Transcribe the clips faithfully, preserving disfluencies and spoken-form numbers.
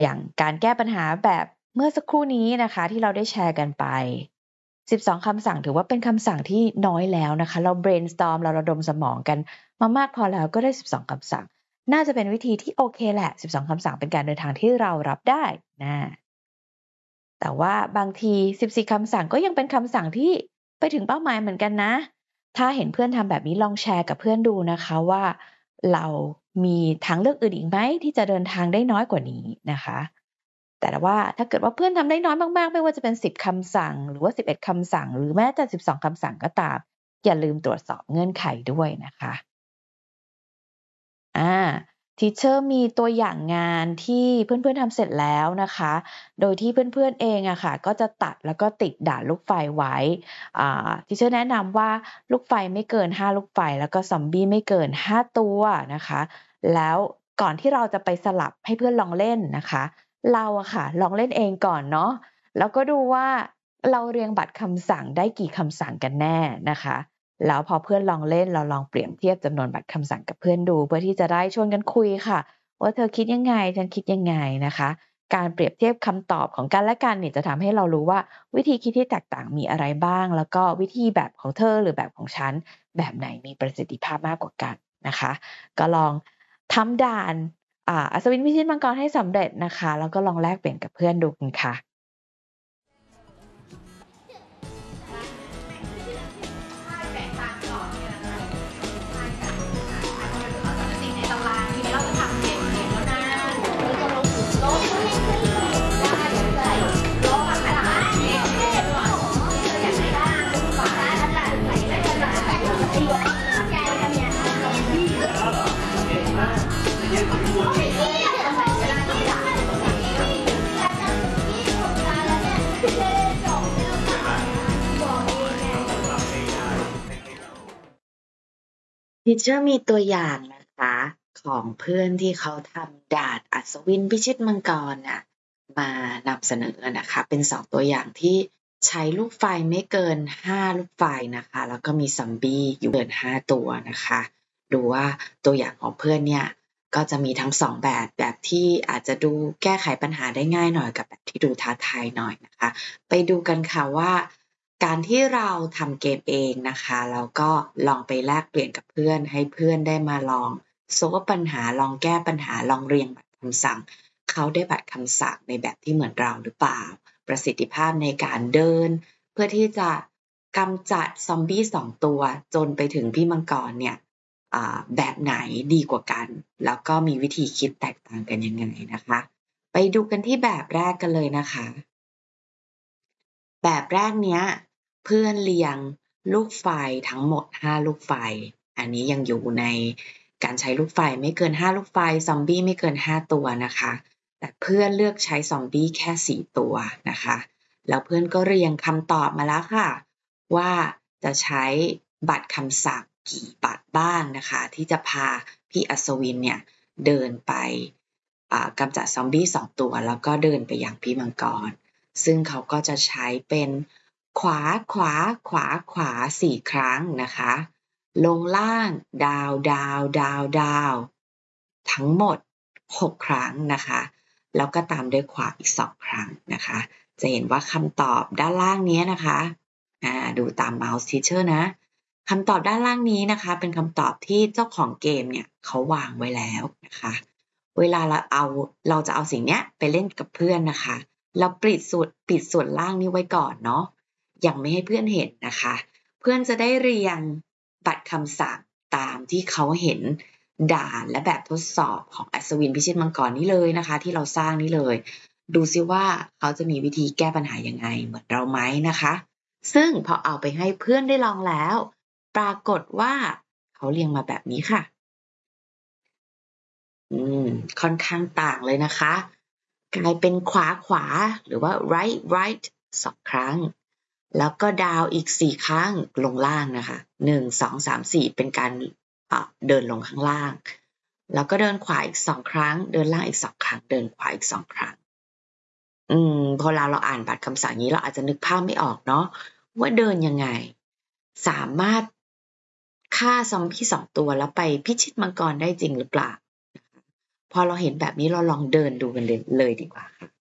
อย่างการแก้ปัญหาแบบเมื่อสักครู่นี้นะคะที่เราได้แชร์กันไปสิบสองคำสั่งถือว่าเป็นคำสั่งที่น้อยแล้วนะคะเรา brainstorm เราระดมสมองกันมามากพอแล้วก็ได้สิบสองคำสั่งน่าจะเป็นวิธีที่โอเคแหละสิบสองคำสั่งเป็นการเดินทางที่เรารับได้นะแต่ว่าบางทีสิบสี่คำสั่งก็ยังเป็นคำสั่งที่ไปถึงเป้าหมายเหมือนกันนะถ้าเห็นเพื่อนทำแบบนี้ลองแชร์กับเพื่อนดูนะคะว่าเรามีทางเลือกอื่นอีกไหมที่จะเดินทางได้น้อยกว่านี้นะคะแต่ว่าถ้าเกิดว่าเพื่อนทำได้น้อยมากๆไม่ว่าจะเป็นสิบคำสั่งหรือว่าสิบเอ็ดคำสั่งหรือแม้แต่สิบสองคำสั่งก็ตามอย่าลืมตรวจสอบเงื่อนไขด้วยนะคะอ่าทีเชอร์มีตัวอย่างงานที่เพื่อนๆทำเสร็จแล้วนะคะโดยที่เพื่อนๆเองอะค่ะก็จะตัดแล้วก็ติดด่านลูกไฟไว้อ่าทีเชอร์แนะนำว่าลูกไฟไม่เกินห้าลูกไฟแล้วก็ซอมบี้ไม่เกินห้าตัวนะคะแล้วก่อนที่เราจะไปสลับให้เพื่อนลองเล่นนะคะเราอะค่ะลองเล่นเองก่อนเนาะแล้วก็ดูว่าเราเรียงบัตรคำสั่งได้กี่คำสั่งกันแน่นะคะแล้วพอเพื่อนลองเล่นเราลองเปรียบเทียบจำนวนบัตรคำสั่งกับเพื่อนดูเพื่อที่จะได้ชวนกันคุยค่ะว่าเธอคิดยังไงฉันคิดยังไงนะคะการเปรียบเทียบคำตอบของกันและกันเนี่ยจะทำให้เรารู้ว่าวิธีคิดที่แตกต่างมีอะไรบ้างแล้วก็วิธีแบบของเธอหรือแบบของฉันแบบไหนมีประสิทธิภาพมากกว่ากันนะคะก็ลองทำด่านอ่าอัศวินพิชิตมังกรให้สำเร็จนะคะแล้วก็ลองแลกเปลี่ยนกับเพื่อนดูกันค่ะทีเชอร์มีตัวอย่างนะคะของเพื่อนที่เขาทำด่านอัศวินพิชิตมังกรน่ะมานำเสนอนะคะเป็นสองตัวอย่างที่ใช้ลูกไฟไม่เกินห้าลูกไฟนะคะแล้วก็มีซอมบี้อยู่เกินห้าตัวนะคะดูว่าตัวอย่างของเพื่อนเนี่ยก็จะมีทั้งสองแบบแบบที่อาจจะดูแก้ไขปัญหาได้ง่ายหน่อยกับแบบที่ดูท้าทายหน่อยนะคะไปดูกันค่ะว่าการที่เราทำเกมเองนะคะแล้วก็ลองไปแลกเปลี่ยนกับเพื่อนให้เพื่อนได้มาลองโซลว์ปัญหาลองแก้ปัญหาลองเรียงบัตรคำสั่งเขาได้บัตรคำสั่งในแบบที่เหมือนเราหรือเปล่าประสิทธิภาพในการเดินเพื่อที่จะกำจัดซอมบี้สองตัวจนไปถึงพี่มังกรเนี่ยแบบไหนดีกว่ากันแล้วก็มีวิธีคิดแตกต่างกันยังไงนะคะไปดูกันที่แบบแรกกันเลยนะคะแบบแรกเนี้ยเพื่อนเรียงลูกไฟทั้งหมดห้าลูกไฟอันนี้ยังอยู่ในการใช้ลูกไฟไม่เกินห้าลูกไฟซอมบี้ไม่เกินห้าตัวนะคะแต่เพื่อนเลือกใช้ซอมบี้แค่สี่ตัวนะคะแล้วเพื่อนก็เรียงคำตอบมาแล้วค่ะว่าจะใช้บัตรคำสั่งกี่บัตรบ้างนะคะที่จะพาพี่อัศวินเนี่ยเดินไปกำจัดซอมบี้สองตัวแล้วก็เดินไปยังพี่มังกรซึ่งเขาก็จะใช้เป็นขวาขวาขวาขวาสี่ครั้งนะคะลงล่างดาวดาวดาวดาวทั้งหมดหกครั้งนะคะแล้วก็ตามด้วยขวาอีกสองครั้งนะคะจะเห็นว่าคำตอบด้านล่างนี้นะคะอ่าดูตามเมาส์ทีเชอร์นะคำตอบด้านล่างนี้นะคะเป็นคำตอบที่เจ้าของเกมเนี่ยเขาวางไว้แล้วนะคะเวลาเราเอาเราจะเอาสิ่งนี้ไปเล่นกับเพื่อนนะคะเราปิดส่วนปิดส่วนล่างนี้ไว้ก่อนเนาะยังไม่ให้เพื่อนเห็นนะคะเพื่อนจะได้เรียงบัตรคำสั่งตามที่เขาเห็นด่านและแบบทดสอบของอัศวินพิชิตมังกรนี้เลยนะคะที่เราสร้างนี้เลยดูซิว่าเขาจะมีวิธีแก้ปัญหายังไงเหมือนเราไหมนะคะซึ่งพอเอาไปให้เพื่อนได้ลองแล้วปรากฏว่าเขาเรียงมาแบบนี้ค่ะอืมค่อนข้างต่างเลยนะคะกลายเป็นขวาขวาหรือว่า right right สองครั้งแล้วก็ดาวอีกสี่ครั้งลงล่างนะคะหนึ่ง สอง สาม สี่เป็นการเดินลงข้างล่างแล้วก็เดินขวาอีกสองครั้งเดินล่างอีกสองครั้งเดินขวาอีกสองครั้งอืมพอเราเราอ่านบัตรคำสั่งนี้เราอาจจะนึกภาพไม่ออกเนาะว่าเดินยังไงสามารถฆ่าซอมบี้สองตัวแล้วไปพิชิตมังกรได้จริงหรือเปล่าพอเราเห็นแบบนี้เราลองเดินดูกันเลยดีกว่าค่ะ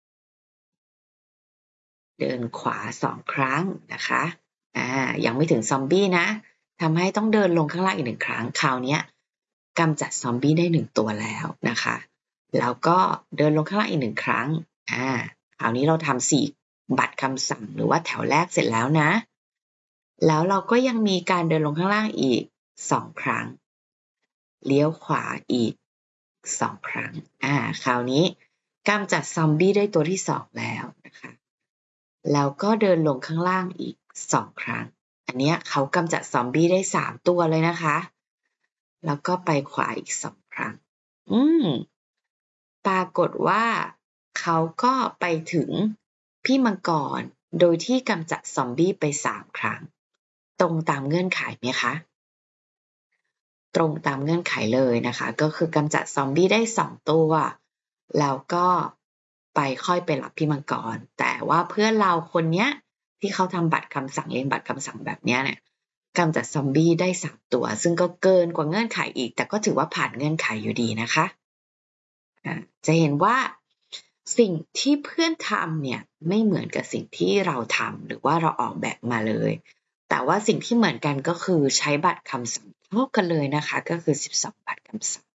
เดินขวาสองครั้งนะคะอ่ายังไม่ถึงซอมบี้นะทำให้ต้องเดินลงข้างล่างอีกหนึ่งครั้งคราวนี้กำจัดซอมบี้ได้หนึ่งตัวแล้วนะคะแล้วก็เดินลงข้างล่างอีกหนึ่งครั้งอ่าคราวนี้เราทำสี่บัตรคำสั่งหรือว่าแถวแรกเสร็จแล้วนะแล้วเราก็ยังมีการเดินลงข้างล่างอีกสองครั้งเลี้ยวขวาอีกสองครั้งอ่าคราวนี้กำจัดซอมบี้ได้ตัวที่สองแล้วนะคะแล้วก็เดินลงข้างล่างอีกสองครั้งอันนี้เขากำจัดซอมบี้ได้สามตัวเลยนะคะแล้วก็ไปขวาอีกสองครั้งอืมปรากฏว่าเขาก็ไปถึงพี่มังกรโดยที่กำจัดซอมบี้ไปสามครั้งตรงตามเงื่อนไขไหมคะตรงตามเงื่อนไขเลยนะคะก็คือกำจัดซอมบี้ได้สองตัวแล้วก็ไปค่อยไปรับพี่มังกรแต่ว่าเพื่อนเราคนเนี้ยที่เขาทำบัตรคำสั่งเรียนบัตรคำสั่งแบบเนี้ยเนี่ยกำจัดซอมบี้ได้สามตัวซึ่งก็เกินกว่าเงื่อนไขอีกแต่ก็ถือว่าผ่านเงื่อนไขอยู่ดีนะคะจะเห็นว่าสิ่งที่เพื่อนทำเนี่ยไม่เหมือนกับสิ่งที่เราทำหรือว่าเราออกแบบมาเลยแต่ว่าสิ่งที่เหมือนกันก็คือใช้บัตรคำสั่งเท่ากันเลยนะคะก็คือสิบสองบัตรคำสั่ง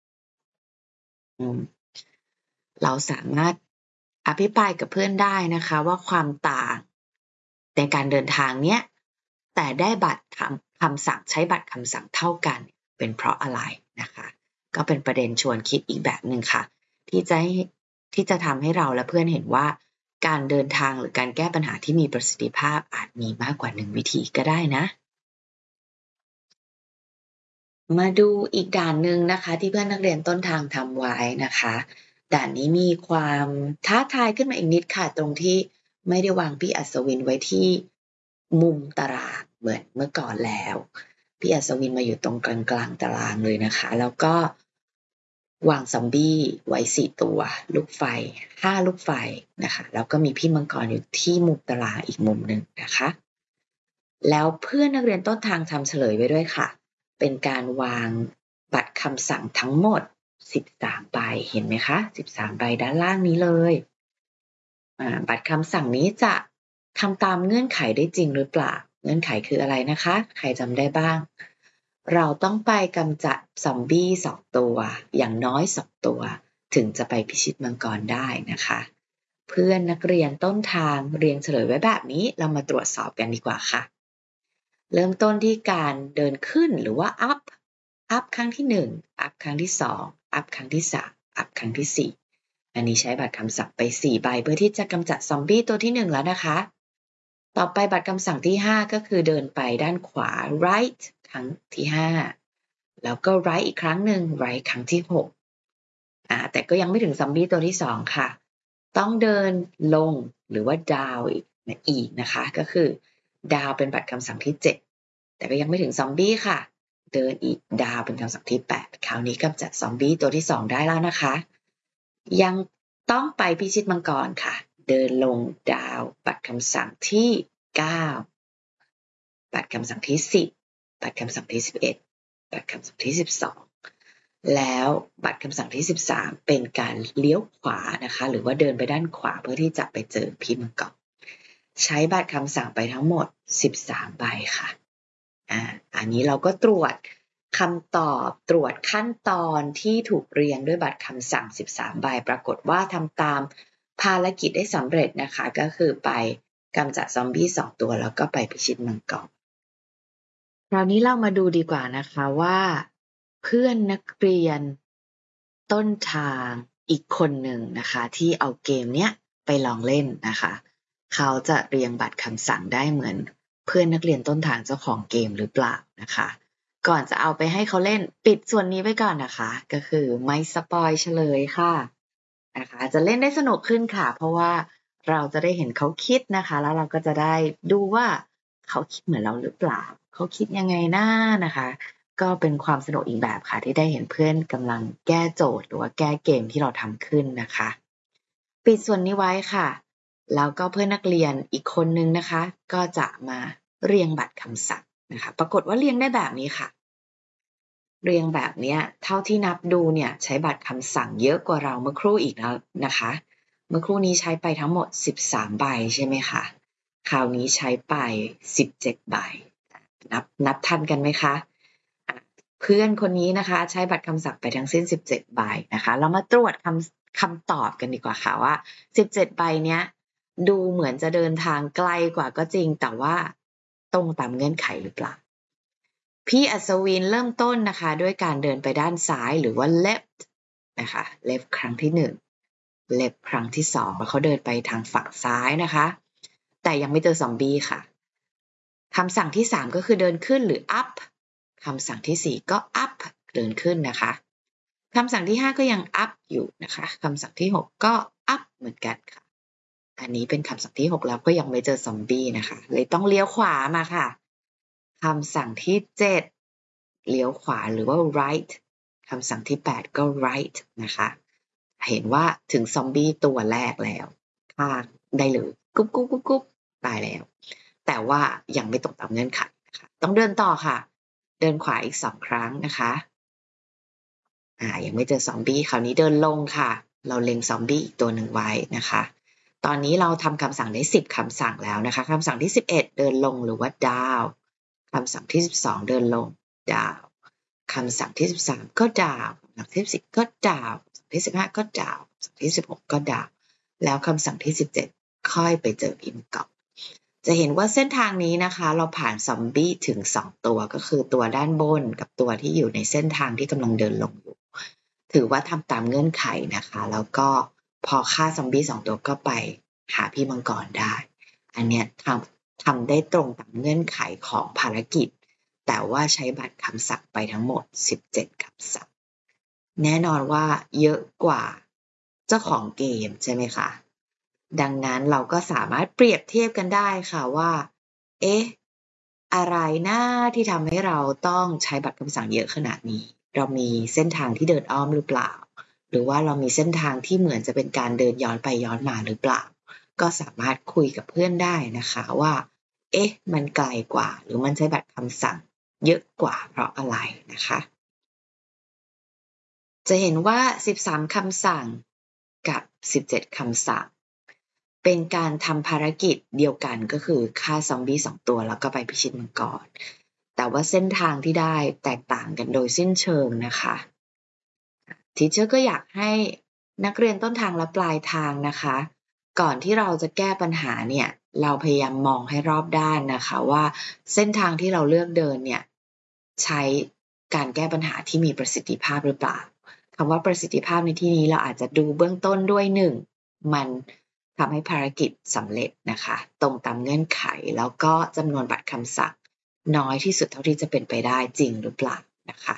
เราสามารถอภิปรายกับเพื่อนได้นะคะว่าความต่างในการเดินทางเนี้ยแต่ได้บัตรคำคำสั่งใช้บัตรคำสั่งเท่ากันเป็นเพราะอะไรนะคะก็เป็นประเด็นชวนคิดอีกแบบหนึ่งค่ะที่จะที่จะทำให้เราและเพื่อนเห็นว่าการเดินทางหรือการแก้ปัญหาที่มีประสิทธิภาพอาจมีมากกว่าหนึ่งวิธีก็ได้นะมาดูอีกด่านหนึ่งนะคะที่เพื่อนนักเรียนต้นทางทำไว้นะคะด่านนี้มีความท้าทายขึ้นมาอีกนิดค่ะตรงที่ไม่ได้วางพี่อัศวินไว้ที่มุมตารางเหมือนเมื่อก่อนแล้วพี่อัศวินมาอยู่ตรงกลางกลางตารางเลยนะคะแล้วก็วางซอมบี้ไว้สี่ตัวลูกไฟห้าลูกไฟนะคะแล้วก็มีพี่มังกรอยู่ที่มุมตารางอีกมุมหนึ่งนะคะแล้วเพื่อนนักเรียนต้นทางทำเฉลยไว้ด้วยค่ะเป็นการวางบัตรคำสั่งทั้งหมดสิบสามใบเห็นไหมคะสิบสามใบด้านล่างนี้เลยบัตรคำสั่งนี้จะทำตามเงื่อนไขได้จริงหรือเปล่าเงื่อนไขคืออะไรนะคะใครจำได้บ้างเราต้องไปกำจัดซอมบี้สองตัวอย่างน้อยสองตัวถึงจะไปพิชิตมังกรได้นะคะเพื่อนนักเรียนต้นทางเรียงเฉลยไว้แบบนี้เรามาตรวจสอบกันดีกว่าค่ะเริ่มต้นที่การเดินขึ้นหรือว่า up up ครั้งที่หนึ่ง up ครั้งที่สอง up ครั้งที่สาม up ครั้งที่สี่อันนี้ใช้บัตรคำสั่งไปสี่ใบเพื่อที่จะกำจัดซอมบี้ตัวที่หนึ่งแล้วนะคะต่อไปบัตรคำสั่งที่ห้าก็คือเดินไปด้านขวา right ครั้งที่ห้าแล้วก็ right อีกครั้งหนึ่ง right ครั้งที่หกอ่าแต่ก็ยังไม่ถึงซอมบี้ตัวที่สองค่ะต้องเดินลงหรือว่า down อีกอีกนะคะก็คือ down เป็นบัตรคำสั่งที่เจ็ดแต่ก็ยังไม่ถึงซอมบี้ค่ะเดินอีก down เป็นคำสั่งที่แปดคราวนี้กำจัดซอมบี้ตัวที่สองได้แล้วนะคะยังต้องไปพิชิตมังกรค่ะเดินลงดาวบัตรคำสั่งที่เก้าบัตรคำสั่งที่สิบบัตรคำสั่งที่สิบเอ็ดบัตรคำสั่งที่สิบสองแล้วบัตรคำสั่งที่สิบสามเป็นการเลี้ยวขวานะคะหรือว่าเดินไปด้านขวาเพื่อที่จะไปเจอพี่มังกรใช้บัตรคำสั่งไปทั้งหมดสิบสามใบค่ะอ่าอันนี้เราก็ตรวจคำตอบตรวจขั้นตอนที่ถูกเรียงด้วยบัตรคำสั่งสิบสามใบปรากฏว่าทำตามภารกิจได้สำเร็จนะคะก็คือไปกำจัดซอมบี้สองตัวแล้วก็ไปพิชิตมังกรคราวนี้เรามาดูดีกว่านะคะว่าเพื่อนนักเรียนต้นทางอีกคนหนึ่งนะคะที่เอาเกมเนี้ยไปลองเล่นนะคะเขาจะเรียงบัตรคำสั่งได้เหมือนเพื่อนนักเรียนต้นทางเจ้าของเกมหรือเปล่านะคะก่อนจะเอาไปให้เขาเล่นปิดส่วนนี้ไว้ก่อนนะคะก็คือไม่สปอยเฉลยค่ะนะคะจะเล่นได้สนุกขึ้นค่ะเพราะว่าเราจะได้เห็นเขาคิดนะคะแล้วเราก็จะได้ดูว่าเขาคิดเหมือนเราหรือเปล่าเขาคิดยังไงหน้านะคะก็เป็นความสนุกอีกแบบค่ะที่ได้เห็นเพื่อนกำลังแก้โจทย์หรือว่าแก้เกมที่เราทำขึ้นนะคะปิดส่วนนี้ไว้ค่ะแล้วก็เพื่อนนักเรียนอีกคนนึงนะคะก็จะมาเรียงบัตรคำสั่งนะคะปรากฏว่าเรียงได้แบบนี้ค่ะเรียงแบบเนี้ยเท่าที่นับดูเนี่ยใช้บัตรคำสั่งเยอะกว่าเราเมื่อครู่อีกแล้วนะคะเมื่อครู่นี้ใช้ไปทั้งหมดสิบสามใบใช่ไหมคะคราวนี้ใช้ไปสิบเจ็ดใบนับนับทันกันไหมคะเพื่อนคนนี้นะคะใช้บัตรคำสั่งไปทั้งสิ้นสิบเจ็ดใบนะคะเรามาตรวจคำคำตอบกันดีกว่าค่ะว่าสิบเจ็ดใบเนี้ยดูเหมือนจะเดินทางไกลกว่าก็จริงแต่ว่าตรงตามเงื่อนไขหรือเปล่าพี่อัศวินเริ่มต้นนะคะด้วยการเดินไปด้านซ้ายหรือว่า left นะคะ left ครั้งที่หนึ่ง left ครั้งที่สองแล้วเขาเดินไปทางฝั่งซ้ายนะคะแต่ยังไม่เจอซอมบี้ค่ะคำสั่งที่สามก็คือเดินขึ้นหรือ up คำสั่งที่สี่ก็ up เดินขึ้นนะคะคำสั่งที่ห้าก็ยัง up อยู่นะคะคำสั่งที่หกก็ up เหมือนกันค่ะอันนี้เป็นคำสั่งที่หกแล้วก็ยังไม่เจอซอมบี้นะคะเลยต้องเลี้ยวขวามาค่ะคำสั่งที่เจ็ดเลี้ยวขวาหรือว่า right คำสั่งที่แปดก็ right นะคะเห็นว่าถึงซอมบี้ตัวแรกแล้วฆ่าได้เลยกุ๊บกุ๊บกุ๊บกุ๊บตายแล้วแต่ว่ายังไม่ตกตามเงื่อนไขนะคะต้องเดินต่อค่ะเดินขวาอีกสองครั้งนะคะอ่ายังไม่เจอซอมบี้คราวนี้เดินลงค่ะเราเล็งซอมบี้อีกตัวหนึ่งไว้นะคะตอนนี้เราทำคำสั่งได้สิบคำสั่งแล้วนะคะคำสั่งที่สิบเอ็ดเดินลงหรือว่า down คำสั่งที่สิบสองเดินลง down คำสั่งที่สิบสามก็ down คำสั่งที่สิบก็ down คำสั่งที่สิบห้าก็ down คำสั่งที่สิบหกก็ down แล้วคำสั่งที่สิบเจ็ดค่อยไปเจออินกอปจะเห็นว่าเส้นทางนี้นะคะเราผ่านซอมบี้ถึงสองตัวก็คือตัวด้านบนกับตัวที่อยู่ในเส้นทางที่กำลังเดินลงอยู่ถือว่าทำตามเงื่อนไขนะคะแล้วก็พอฆ่าซอมบี้สองตัวก็ไปหาพี่มังกรได้อันเนี้ยทำทำได้ตรงตามเงื่อนไขของภารกิจแต่ว่าใช้บัตรคำสั่งไปทั้งหมดสิบเจ็ดคำสั่งแน่นอนว่าเยอะกว่าเจ้าของเกมใช่ไหมคะดังนั้นเราก็สามารถเปรียบเทียบกันได้ค่ะว่าเอ๊ะอะไรนะที่ทำให้เราต้องใช้บัตรคำสั่งเยอะขนาดนี้เรามีเส้นทางที่เดินอ้อมหรือเปล่าหรือว่าเรามีเส้นทางที่เหมือนจะเป็นการเดินย้อนไปย้อนมาหรือเปล่าก็สามารถคุยกับเพื่อนได้นะคะว่าเอ๊ะมันไกลกว่าหรือมันใช้บัตรคำสั่งเยอะกว่าเพราะอะไรนะคะจะเห็นว่าสิบสามคำสั่งกับสิบเจ็ดคำสั่งเป็นการทำภารกิจเดียวกันก็คือฆ่าซอมบี้สองตัวแล้วก็ไปพิชิตมังกรแต่ว่าเส้นทางที่ได้แตกต่างกันโดยสิ้นเชิงนะคะทีเชอร์ก็อยากให้นักเรียนต้นทางและปลายทางนะคะก่อนที่เราจะแก้ปัญหาเนี่ยเราพยายามมองให้รอบด้านนะคะว่าเส้นทางที่เราเลือกเดินเนี่ยใช้การแก้ปัญหาที่มีประสิทธิภาพหรือเปล่าคำว่าประสิทธิภาพในที่นี้เราอาจจะดูเบื้องต้นด้วยหนึ่งมันทำให้ภารกิจสำเร็จนะคะตรงตามเงื่อนไขแล้วก็จำนวนบัตรคำสั่งน้อยที่สุดเท่าที่จะเป็นไปได้จริงหรือเปล่านะคะ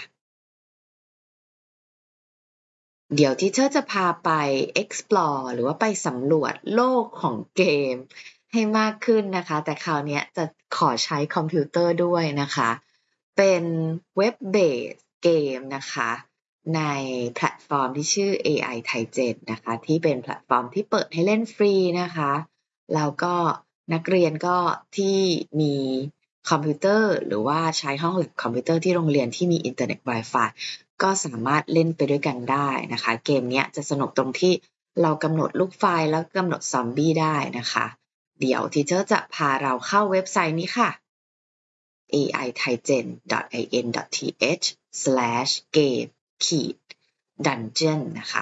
เดี๋ยวที่เธอจะพาไป explore หรือว่าไปสำรวจโลกของเกมให้มากขึ้นนะคะแต่คราวนี้จะขอใช้คอมพิวเตอร์ด้วยนะคะเป็นเว็บเบสเกมนะคะในแพลตฟอร์มที่ชื่อ เอ ไอ Thaigen นะคะที่เป็นแพลตฟอร์มที่เปิดให้เล่นฟรีนะคะแล้วก็นักเรียนก็ที่มีคอมพิวเตอร์หรือว่าใช้ห้องแลบคอมพิวเตอร์ที่โรงเรียนที่มีอินเทอร์เน็ต Wi-Fi ก็สามารถเล่นไปด้วยกันได้นะคะเกมนี้จะสนุกตรงที่เรากำหนดลูกไฟล์แล้วกำหนดซอมบี้ได้นะคะเดี๋ยวทีเชอร์จะพาเราเข้าเว็บไซต์นี้ค่ะ เอ ไอ thaigen ดอท ไอ เอ็น ดอท ที เอช สแลช เกม ขีด ดันเจียน นะคะ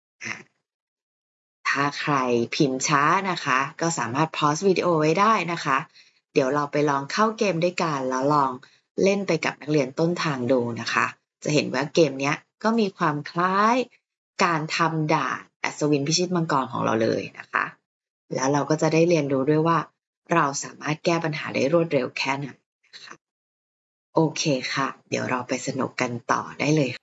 ถ้าใครพิมพ์ช้านะคะก็สามารถพอสวิดีโอไว้ได้นะคะเดี๋ยวเราไปลองเข้าเกมด้วยกันแล้วลองเล่นไปกับนักเรียนต้นทางดูนะคะจะเห็นว่าเกมนี้ก็มีความคล้ายการทำด่านอัศวินพิชิตมังกรของเราเลยนะคะแล้วเราก็จะได้เรียนรู้ด้วยว่าเราสามารถแก้ปัญหาได้รวดเร็วแค่ไหนนะคะโอเคค่ะเดี๋ยวเราไปสนุกกันต่อได้เลย